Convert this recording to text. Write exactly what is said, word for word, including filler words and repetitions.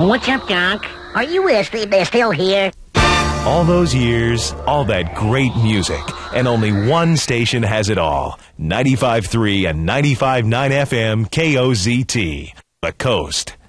What's up, Doc? Are you uh, st- uh, still here? All those years, all that great music, and only one station has it all. ninety-five point three and ninety-five point nine F M K O Z T, The Coast.